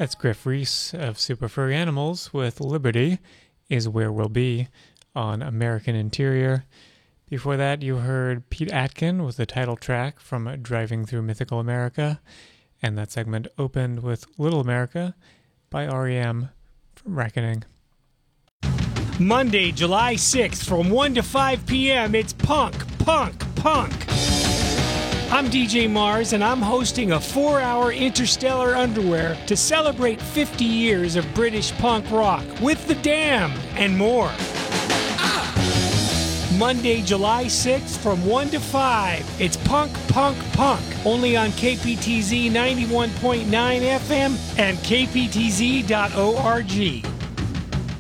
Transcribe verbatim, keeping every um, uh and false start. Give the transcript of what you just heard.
That's Griff Reese of Super Furry Animals with Liberty is Where We'll Be on American Interior. Before that, you heard Pete Atkin with the title track from Driving Through Mythical America, and that segment opened with Little America by R E M from Reckoning. Monday, July sixth from one to five p.m., it's Punk, Punk, Punk. I'm D J Mars, and I'm hosting a four-hour Interstellar Underwear to celebrate fifty years of British punk rock with The Damned and more. Monday, July sixth from one to five, it's Punk, Punk, Punk, only on K P T Z ninety-one point nine F M and K P T Z dot org.